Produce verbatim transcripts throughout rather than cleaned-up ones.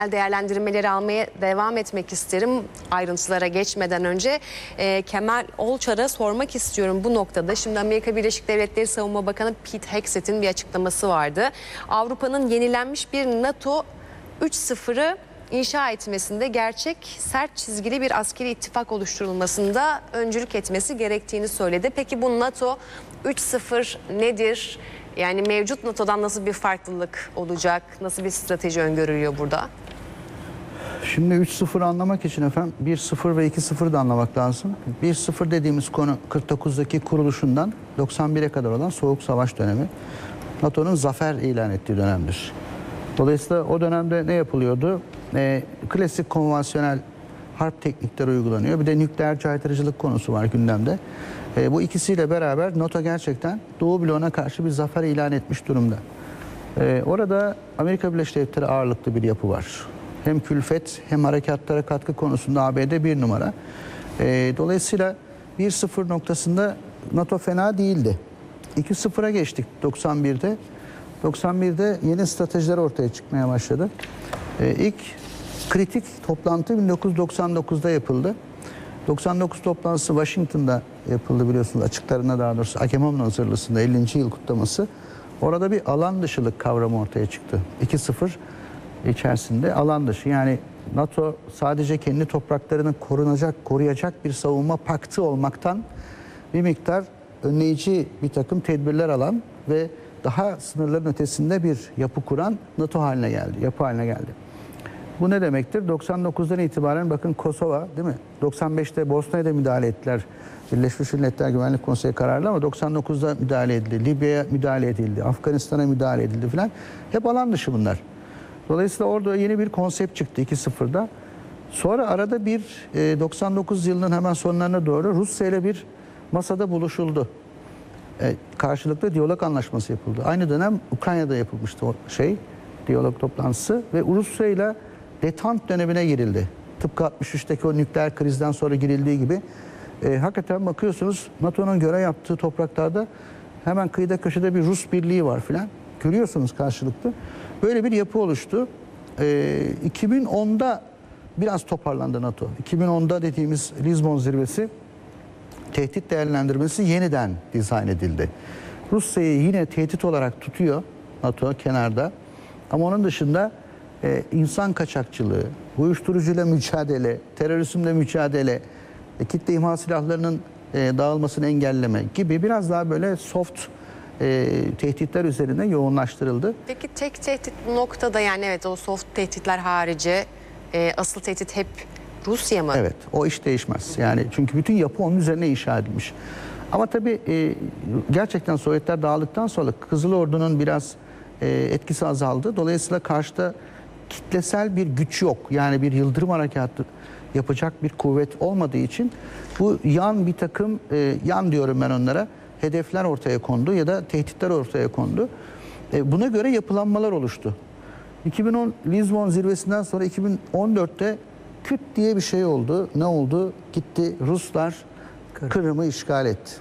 Değerlendirmeleri almaya devam etmek isterim. Ayrıntılara geçmeden önce e, Kemal Olçar'a sormak istiyorum bu noktada. Şimdi Amerika Birleşik Devletleri Savunma Bakanı Pete Hegseth'in bir açıklaması vardı. Avrupa'nın yenilenmiş bir NATO üç sıfırı inşa etmesinde gerçek sert çizgili bir askeri ittifak oluşturulmasında öncülük etmesi gerektiğini söyledi. Peki bu NATO üç sıfır nedir? Yani mevcut NATO'dan nasıl bir farklılık olacak? Nasıl bir strateji öngörülüyor burada? Şimdi üç sıfır anlamak için efendim bir sıfır ve iki sıfır da anlamak lazım. bir sıfır dediğimiz konu kırk dokuzdaki kuruluşundan doksan bire kadar olan Soğuk Savaş dönemi. NATO'nun zafer ilan ettiği dönemdir. Dolayısıyla o dönemde ne yapılıyordu? E, klasik konvansiyonel harp teknikleri uygulanıyor. Bir de nükleer caydırıcılık konusu var gündemde. E, bu ikisiyle beraber NATO gerçekten Doğu bloğuna karşı bir zafer ilan etmiş durumda. E, orada Amerika Birleşik Devletleri ağırlıklı bir yapı var. Hem külfet hem harekatlara katkı konusunda A B D bir numara. E, dolayısıyla bir sıfır noktasında NATO fena değildi. iki sıfıra geçtik doksan birde. doksan birde yeni stratejiler ortaya çıkmaya başladı. E, ilk kritik toplantı bin dokuz yüz doksan dokuzda yapıldı. doksan dokuz toplantısı Washington'da yapıldı biliyorsunuz, açıklarına daha doğrusu Agamemnon Zırhlısı'nda ellinci yıl kutlaması. Orada bir alan dışılık kavramı ortaya çıktı. iki sıfır içerisinde alan dışı, yani NATO sadece kendi topraklarını korunacak, koruyacak bir savunma paktı olmaktan bir miktar önleyici bir takım tedbirler alan ve daha sınırların ötesinde bir yapı kuran NATO haline geldi, yapı haline geldi. Bu ne demektir? doksan dokuzdan itibaren bakın Kosova, değil mi? doksan beşte Bosna'ya da müdahale ettiler. Birleşmiş Milletler Güvenlik Konseyi kararlı ama doksan dokuzda müdahale edildi. Libya'ya müdahale edildi. Afganistan'a müdahale edildi falan. Hep alan dışı bunlar. Dolayısıyla orada yeni bir konsept çıktı iki sıfırda. Sonra arada bir e, doksan dokuz yılının hemen sonlarına doğru Rusya ile bir masada buluşuldu. E, karşılıklı diyalog anlaşması yapıldı. Aynı dönem Ukrayna'da yapılmıştı o şey, diyalog toplantısı ve Rusya ile detant dönemine girildi. Tıpkı altmış üçteki o nükleer krizden sonra girildiği gibi. E, hakikaten bakıyorsunuz NATO'nun görev yaptığı topraklarda hemen kıyıda köşede bir Rus birliği var filan. Görüyorsunuz karşılıklı. Böyle bir yapı oluştu. E, iki bin onda biraz toparlandı NATO. iki bin onda dediğimiz Lizbon zirvesi, tehdit değerlendirmesi yeniden dizayn edildi. Rusya'yı yine tehdit olarak tutuyor NATO kenarda. Ama onun dışında e, insan kaçakçılığı, uyuşturucuyla mücadele, terörizmle mücadele, e, kitle imha silahlarının e, dağılmasını engelleme gibi biraz daha böyle soft e, tehditler üzerine yoğunlaştırıldı. Peki tek tehdit noktada, yani evet o soft tehditler harici e, asıl tehdit hep Rusya mı? Evet, o iş değişmez. Yani çünkü bütün yapı onun üzerine inşa edilmiş. Ama tabii e, gerçekten Sovyetler dağıldıktan sonra Kızıl Ordu'nun biraz e, etkisi azaldı. Dolayısıyla karşıda kitlesel bir güç yok. Yani bir yıldırım harekatı yapacak bir kuvvet olmadığı için bu yan bir takım, e, yan diyorum ben onlara, hedefler ortaya kondu ya da tehditler ortaya kondu. E, buna göre yapılanmalar oluştu. iki bin on Lizbon zirvesinden sonra iki bin on dörtte küt diye bir şey oldu. Ne oldu? Gitti Ruslar Kırım'ı işgal etti.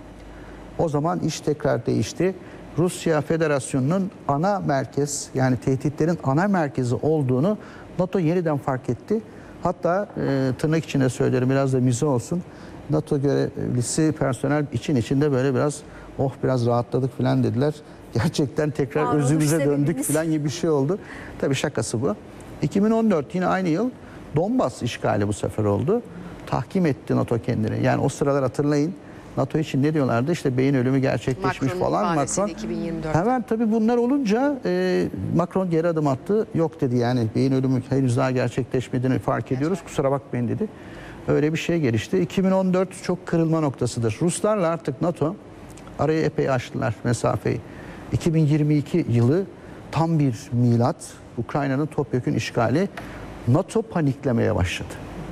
O zaman iş tekrar değişti. Rusya Federasyonu'nun ana merkez, yani tehditlerin ana merkezi olduğunu NATO yeniden fark etti. Hatta e, tırnak içinde söylerim, biraz da mizah olsun. NATO görevlisi personel için içinde böyle biraz oh biraz rahatladık falan dediler. Gerçekten tekrar Aa, özümüze döndük falan gibi bir şey oldu. Tabii şakası bu. iki bin on dört yine aynı yıl Donbas işgali bu sefer oldu. Tahkim etti NATO kendini. Yani o sıralar hatırlayın, NATO için ne diyorlardı? İşte beyin ölümü gerçekleşmiş Macron'un falan. Macron. iki bin yirmi dört. Hemen tabii bunlar olunca e, Macron geri adım attı. Yok dedi, yani beyin ölümü henüz daha gerçekleşmediğini fark ediyoruz. Kusura bakmayın dedi. Öyle bir şey gelişti. iki bin on dört çok kırılma noktasıdır. Ruslarla artık NATO arayı epey aştılar, mesafeyi. iki bin yirmi iki yılı tam bir milat. Ukrayna'nın topyekün işgali. NATO paniklemeye başladı.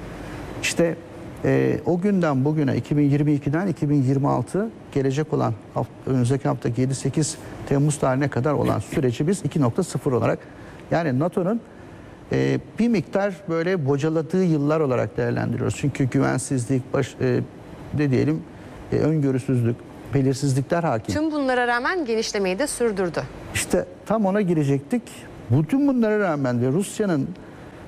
İşte e, o günden bugüne iki bin yirmi ikiden iki bin yirmi altı gelecek olan hafta, önümüzdeki hafta yedi sekiz Temmuz tarihine kadar olan süreci biz iki nokta sıfır olarak, yani NATO'nun e, bir miktar böyle bocaladığı yıllar olarak değerlendiriyoruz. Çünkü güvensizlik, baş, e, ne diyelim, e, öngörüsüzlük, belirsizlikler hakim. Tüm bunlara rağmen genişlemeyi de sürdürdü. İşte tam ona girecektik. Bütün bunlara rağmen ve Rusya'nın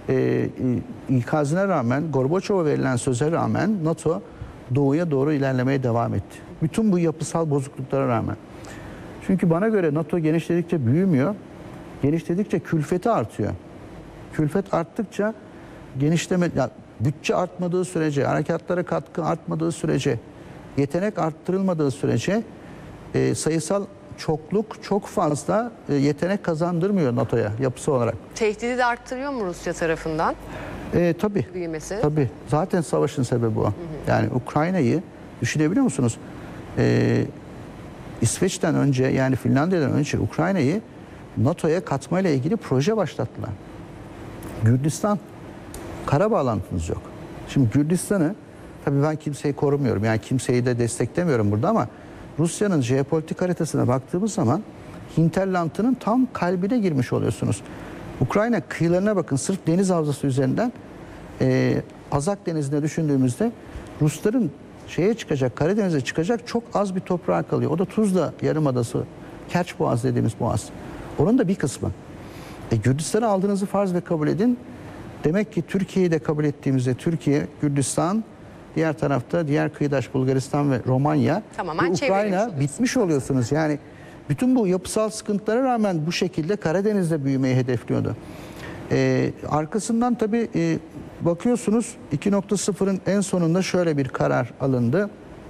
e, e, ikazına rağmen, Gorbaçov'a verilen söze rağmen NATO doğuya doğru ilerlemeye devam etti. Bütün bu yapısal bozukluklara rağmen. Çünkü bana göre NATO genişledikçe büyümüyor, genişledikçe külfeti artıyor. Külfet arttıkça genişleme, ya bütçe artmadığı sürece, harekatlara katkı artmadığı sürece, yetenek arttırılmadığı sürece e, sayısal çokluk çok fazla e, yetenek kazandırmıyor NATO'ya yapısı olarak. Tehdidi de arttırıyor mu Rusya tarafından E, tabii. büyümesi? Tabii. Zaten savaşın sebebi o. Hı hı. Yani Ukrayna'yı düşünebiliyor musunuz? E, İsveç'ten önce, yani Finlandiya'dan önce Ukrayna'yı NATO'ya katmayla ilgili proje başlattılar. Gürcistan, kara bağlantınız yok. Şimdi Gürcistan'ı, tabii ben kimseyi korumuyorum, yani kimseyi de desteklemiyorum burada, ama Rusya'nın jeopolitik haritasına baktığımız zaman hinterlandının tam kalbine girmiş oluyorsunuz. Ukrayna kıyılarına bakın, sırf deniz havzası üzerinden e, Azak Denizi'ne düşündüğümüzde Rusların şeye çıkacak, Karadeniz'e çıkacak çok az bir toprağı kalıyor. O da Tuzla Yarımadası, Kerç Boğazı dediğimiz boğaz. Onun da bir kısmı. E, Gürcistan'ı aldığınızı farz ve kabul edin. Demek ki Türkiye'yi de kabul ettiğimizde Türkiye, Gürcistan, diğer tarafta diğer kıyıdaş Bulgaristan ve Romanya Tamamen ve Ukrayna çevrilmiş bitmiş oluyorsunuz. Yani bütün bu yapısal sıkıntılara rağmen bu şekilde Karadeniz'de büyümeyi hedefliyordu. Ee, arkasından tabii e, bakıyorsunuz iki nokta sıfırın en sonunda şöyle bir karar alındı.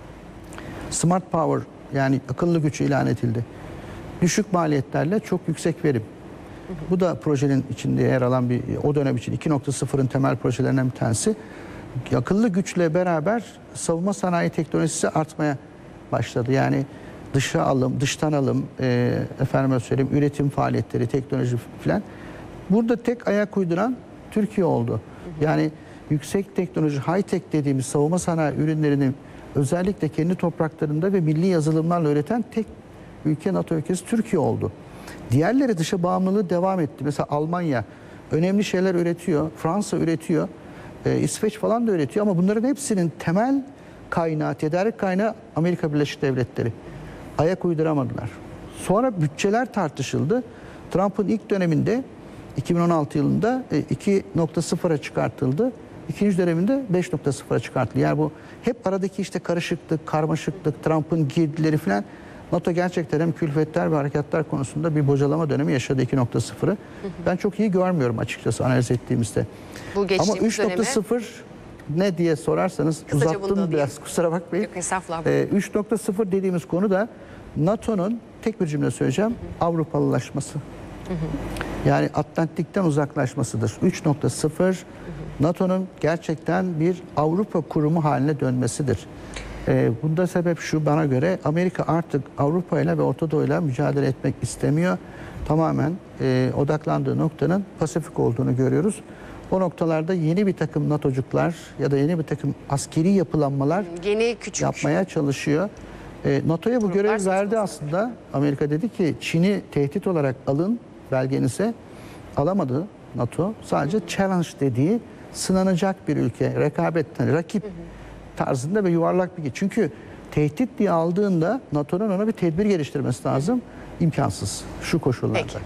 Smart Power, yani akıllı güç ilan edildi. Düşük maliyetlerle çok yüksek verim. Bu da projenin içinde yer alan bir, o dönem için iki nokta sıfırın temel projelerinden bir tanesi. Akıllı güçle beraber savunma sanayi teknolojisi artmaya başladı. Yani dışa alım, dıştan alım, e, efendime söyleyeyim üretim faaliyetleri, teknoloji falan. Burada tek ayak uyduran Türkiye oldu. Yani yüksek teknoloji, high-tech dediğimiz savunma sanayi ürünlerini özellikle kendi topraklarında ve milli yazılımlarla üreten tek ülke NATO ülkesi Türkiye oldu. Diğerleri dışa bağımlılığı devam etti. Mesela Almanya önemli şeyler üretiyor, Fransa üretiyor, e, İsveç falan da üretiyor, ama bunların hepsinin temel kaynağı, tedarik kaynağı Amerika Birleşik Devletleri. Ayak uyduramadılar. Sonra bütçeler tartışıldı. Trump'ın ilk döneminde iki bin on altı yılında iki nokta sıfıra çıkartıldı. İkinci döneminde beş nokta sıfıra çıkartıldı. Yani bu hep aradaki işte karışıklık, karmaşıklık, Trump'ın girdileri falan, NATO gerçekten hem külfetler ve harekatlar konusunda bir bocalama dönemi yaşadı iki nokta sıfırı. Ben çok iyi görmüyorum açıkçası analiz ettiğimizde. Bu Ama üç nokta sıfır ne diye sorarsanız, Kısaca uzattım biraz, kusura bakmayın. Yok, estağfurullah. Ee, üç nokta sıfır dediğimiz konu da NATO'nun, tek bir cümle söyleyeceğim, hı hı. Avrupalılaşması. Hı hı. Yani Atlantik'ten uzaklaşmasıdır. üç nokta sıfır NATO'nun gerçekten bir Avrupa kurumu haline dönmesidir. Ee, bunda sebep şu, bana göre Amerika artık Avrupa ile ve Orta Doğu ile mücadele etmek istemiyor. Tamamen e, odaklandığı noktanın Pasifik olduğunu görüyoruz. O noktalarda yeni bir takım NATO'cuklar ya da yeni bir takım askeri yapılanmalar yeni küçük yapmaya çalışıyor. E, NATO'ya bu görev verdi aslında. Amerika dedi ki Çin'i tehdit olarak alın belgenize. Alamadı NATO. Sadece challenge dediği sınanacak bir ülke, rekabetten, rakip hı hı. tarzında ve yuvarlak bir. Çünkü tehdit diye aldığında NATO'nun ona bir tedbir geliştirmesi lazım. İmkansız şu koşullarda. Peki.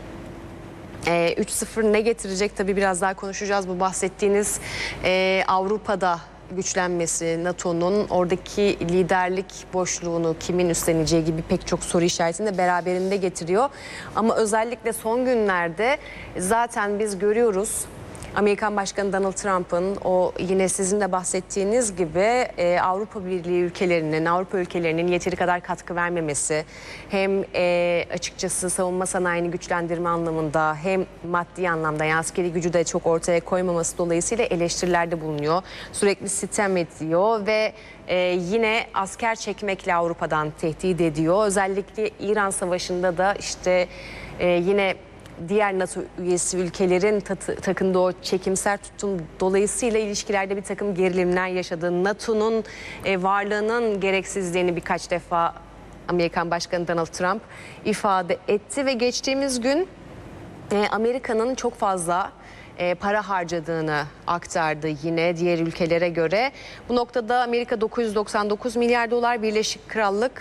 Ee, üç sıfır ne getirecek? Tabii biraz daha konuşacağız. Bu bahsettiğiniz e, Avrupa'da güçlenmesi, NATO'nun oradaki liderlik boşluğunu kimin üstleneceği gibi pek çok soru işaretini de beraberinde getiriyor. Ama özellikle son günlerde zaten biz görüyoruz. Amerikan Başkanı Donald Trump'ın o yine sizin de bahsettiğiniz gibi e, Avrupa Birliği ülkelerinin, Avrupa ülkelerinin yeteri kadar katkı vermemesi, hem e, açıkçası savunma sanayini güçlendirme anlamında hem maddi anlamda, yani askeri gücü de çok ortaya koymaması dolayısıyla eleştirilerde bulunuyor. Sürekli sitem ediyor ve e, yine asker çekmekle Avrupa'dan tehdit ediyor. Özellikle İran Savaşı'nda da işte e, yine diğer NATO üyesi ülkelerin takındığı o çekimser tutum dolayısıyla ilişkilerde bir takım gerilimler yaşadı. NATO'nun e, varlığının gereksizliğini birkaç defa Amerikan Başkanı Donald Trump ifade etti ve geçtiğimiz gün e, Amerika'nın çok fazla e, para harcadığını aktardı yine diğer ülkelere göre. Bu noktada Amerika dokuz yüz doksan dokuz milyar dolar, Birleşik Krallık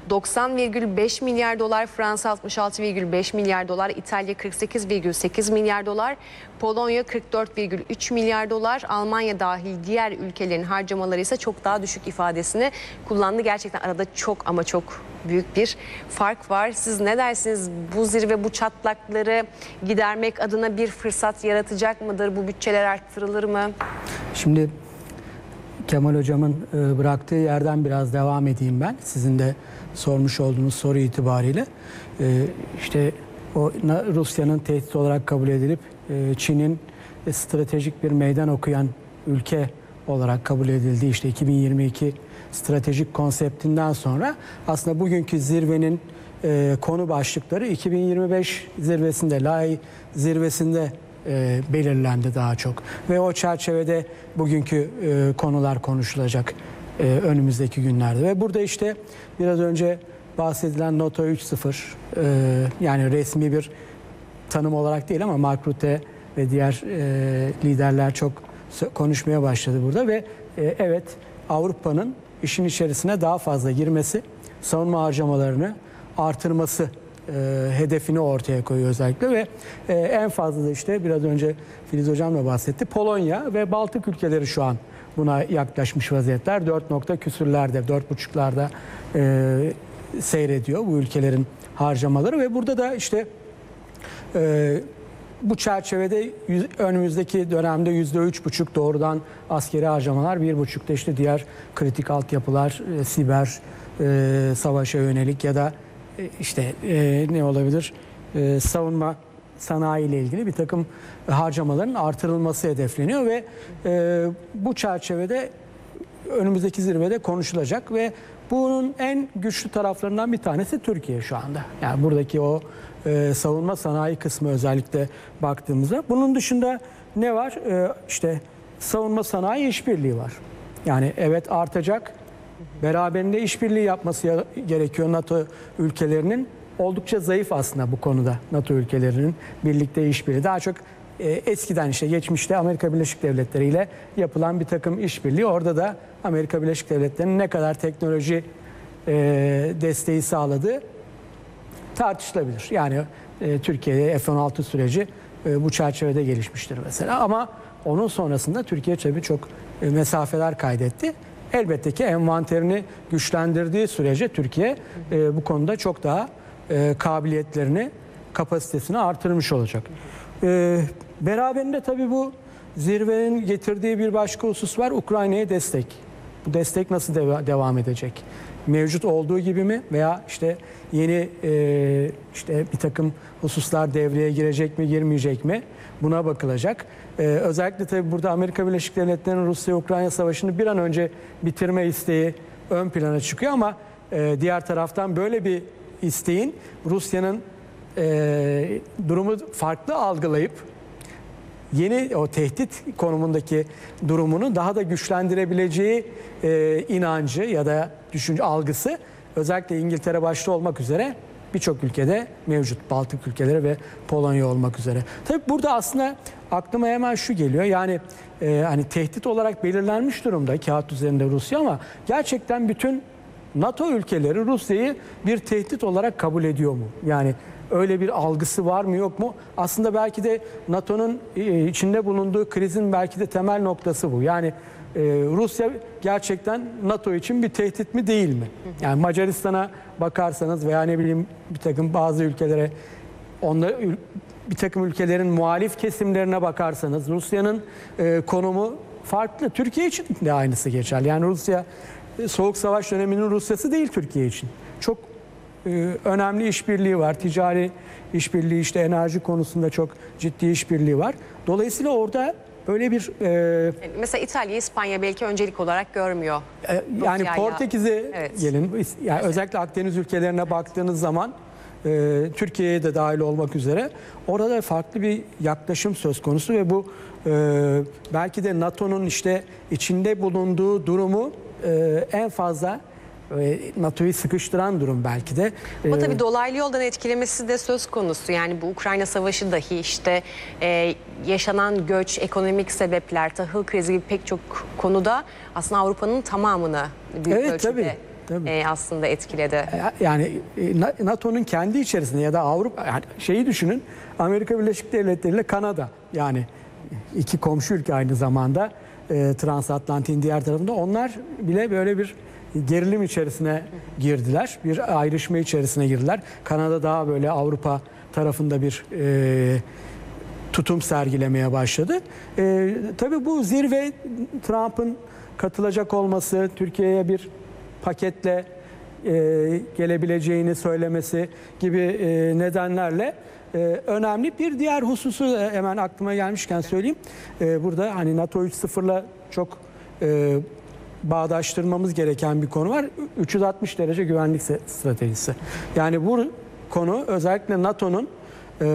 doksan virgül beş milyar dolar, Fransa altmış altı virgül beş milyar dolar, İtalya kırk sekiz virgül sekiz milyar dolar, Polonya kırk dört virgül üç milyar dolar, Almanya dahil diğer ülkelerin harcamaları ise çok daha düşük ifadesini kullandı. Gerçekten arada çok ama çok büyük bir fark var. Siz ne dersiniz? Bu zirve bu çatlakları gidermek adına bir fırsat yaratacak mıdır? Bu bütçeler arttırılır mı? Şimdi Kemal Hocam'ın bıraktığı yerden biraz devam edeyim ben. Sizin de sormuş olduğunuz soru itibariyle. İşte o Rusya'nın tehdit olarak kabul edilip Çin'in stratejik bir meydan okuyan ülke olarak kabul edildiği işte iki bin yirmi iki stratejik konseptinden sonra aslında bugünkü zirvenin konu başlıkları iki bin yirmi beş zirvesinde, Lahey zirvesinde E, belirlendi daha çok. Ve o çerçevede bugünkü e, konular konuşulacak e, önümüzdeki günlerde. Ve burada işte biraz önce bahsedilen NATO üç sıfır e, yani resmi bir tanım olarak değil ama Mark Rutte ve diğer e, liderler çok konuşmaya başladı burada ve e, evet Avrupa'nın işin içerisine daha fazla girmesi, savunma harcamalarını artırması E, hedefini ortaya koyuyor özellikle ve e, en fazla da işte biraz önce Filiz Hocam da bahsetti. Polonya ve Baltık ülkeleri şu an buna yaklaşmış vaziyetler. dört nokta küsürlerde, dört buçuklarda e, seyrediyor bu ülkelerin harcamaları ve burada da işte e, bu çerçevede yüz, önümüzdeki dönemde yüzde üç buçuk doğrudan askeri harcamalar, bir buçukta işte diğer kritik altyapılar, e, siber e, savaşa yönelik ya da İşte e, ne olabilir? E, savunma sanayi ile ilgili bir takım harcamaların artırılması hedefleniyor ve e, bu çerçevede önümüzdeki zirvede konuşulacak ve bunun en güçlü taraflarından bir tanesi Türkiye şu anda. Yani buradaki o e, savunma sanayi kısmı özellikle baktığımızda. Bunun dışında ne var? E, işte savunma sanayi işbirliği var. Yani evet artacak. Beraberinde işbirliği yapması gerekiyor NATO ülkelerinin. Oldukça zayıf aslında bu konuda NATO ülkelerinin birlikte işbirliği. Daha çok e, eskiden işte geçmişte Amerika Birleşik Devletleri ile yapılan bir takım işbirliği. Orada da Amerika Birleşik Devletleri'nin ne kadar teknoloji e, desteği sağladığı tartışılabilir. Yani e, Türkiye'de F on altı süreci e, bu çerçevede gelişmiştir mesela. Ama onun sonrasında Türkiye tabii çok e, mesafeler kaydetti. Elbette ki envanterini güçlendirdiği sürece Türkiye e, bu konuda çok daha e, kabiliyetlerini, kapasitesini artırmış olacak. E, beraberinde tabii bu zirvenin getirdiği bir başka husus var. Ukrayna'ya destek. Bu destek nasıl deva- devam edecek? Mevcut olduğu gibi mi veya işte yeni e, işte bir takım hususlar devreye girecek mi, girmeyecek mi? Buna bakılacak. Ee, özellikle tabii burada Amerika Birleşik Devletleri'nin Rusya-Ukrayna savaşını bir an önce bitirme isteği ön plana çıkıyor ama e, diğer taraftan böyle bir isteğin Rusya'nın e, durumu farklı algılayıp yeni o tehdit konumundaki durumunu daha da güçlendirebileceği e, inancı ya da düşünce algısı özellikle İngiltere başta olmak üzere birçok ülkede mevcut. Baltık ülkeleri ve Polonya olmak üzere. Tabii burada aslında aklıma hemen şu geliyor. Yani e, hani tehdit olarak belirlenmiş durumda kağıt üzerinde Rusya ama gerçekten bütün NATO ülkeleri Rusya'yı bir tehdit olarak kabul ediyor mu? Yani öyle bir algısı var mı yok mu? Aslında belki de NATO'nun içinde bulunduğu krizin belki de temel noktası bu. Yani e, Rusya gerçekten NATO için bir tehdit mi değil mi? Yani Macaristan'a bakarsanız veya ne bileyim bir takım bazı ülkelere, onlar, bir takım ülkelerin muhalif kesimlerine bakarsanız Rusya'nın e, konumu farklı. Türkiye için de aynısı geçerli. Yani Rusya Soğuk Savaş döneminin Rusyası değil Türkiye için. Çok e, önemli işbirliği var. Ticari işbirliği, işte enerji konusunda çok ciddi işbirliği var. Dolayısıyla orada böyle bir... E, Mesela İtalya, İspanya belki öncelik olarak görmüyor. E, yani Rusya'ya. Portekiz'e Evet. gelin. Yani özellikle Akdeniz ülkelerine baktığınız zaman e, Türkiye'ye de dahil olmak üzere orada farklı bir yaklaşım söz konusu ve bu e, belki de NATO'nun işte içinde bulunduğu durumu e, en fazla e, NATO'yu sıkıştıran durum belki de. Ama E, tabii dolaylı yoldan etkilemesi de söz konusu. Yani bu Ukrayna Savaşı dahi işte e, yaşanan göç, ekonomik sebepler, tahıl krizi gibi pek çok konuda aslında Avrupa'nın tamamını büyük Evet, ölçüde tabii. Tabii. e, aslında etkiledi. Yani e, NATO'nun kendi içerisinde ya da Avrupa, yani şeyi düşünün, Amerika Birleşik Devletleri ile Kanada, yani iki komşu ülke aynı zamanda e, Transatlantik'in diğer tarafında, onlar bile böyle bir gerilim içerisine girdiler. Bir ayrışma içerisine girdiler. Kanada daha böyle Avrupa tarafında bir e, tutum sergilemeye başladı. E, tabii bu zirve, Trump'ın katılacak olması, Türkiye'ye bir paketle e, gelebileceğini söylemesi gibi e, nedenlerle e, önemli. Bir diğer hususu hemen aklıma gelmişken söyleyeyim. E, burada hani NATO üç sıfırla çok e, bağdaştırmamız gereken bir konu var. üç yüz altmış derece güvenlik stratejisi. Yani bu konu özellikle NATO'nun e,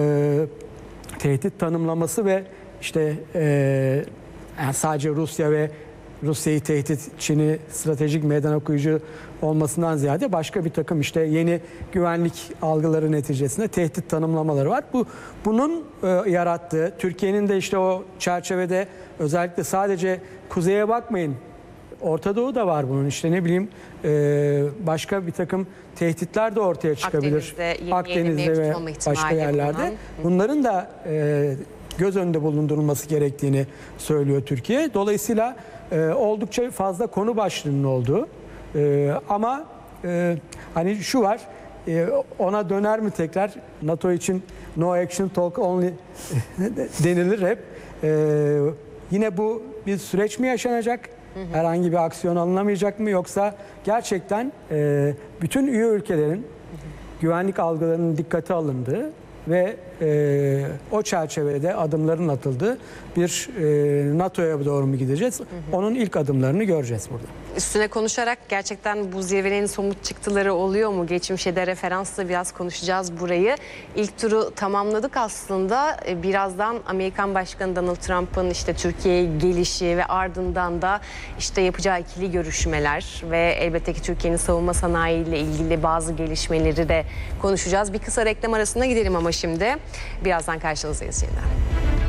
tehdit tanımlaması ve işte e, yani sadece Rusya ve Rusya'yı tehdit, Çin'i stratejik meydan okuyucu olmasından ziyade başka bir takım işte yeni güvenlik algıları neticesinde tehdit tanımlamaları var. Bu bunun e, yarattığı, Türkiye'nin de işte o çerçevede özellikle sadece kuzeye bakmayın, Orta Doğu da var bunun, işte ne bileyim e, başka bir takım tehditler de ortaya çıkabilir. Akdeniz'de, yeni Akdeniz'de yeni ve olma başka ihtimali yerlerde. bulunan. Bunların da e, göz önünde bulundurulması gerektiğini söylüyor Türkiye. Dolayısıyla e, oldukça fazla konu başlığının olduğu e, ama e, hani şu var, e, ona döner mi tekrar, NATO için no action talk only denilir hep. E, yine bu bir süreç mi yaşanacak? Herhangi bir aksiyon alınamayacak mı, yoksa gerçekten e, bütün üye ülkelerin güvenlik algılarının dikkate alındığı ve e, o çerçevede adımların atıldığı bir e, NATO'ya doğru mu gideceğiz? Hı hı. Onun ilk adımlarını göreceğiz burada. Üstüne konuşarak gerçekten bu zirvenin somut çıktıları oluyor mu? Geçmişe de referansla biraz konuşacağız burayı. İlk turu tamamladık aslında. Birazdan Amerikan Başkanı Donald Trump'ın işte Türkiye'ye gelişi ve ardından da işte yapacağı ikili görüşmeler ve elbette ki Türkiye'nin savunma sanayi ile ilgili bazı gelişmeleri de konuşacağız. Bir kısa reklam arasına gidelim ama şimdi birazdan karşınızdayız yeniden.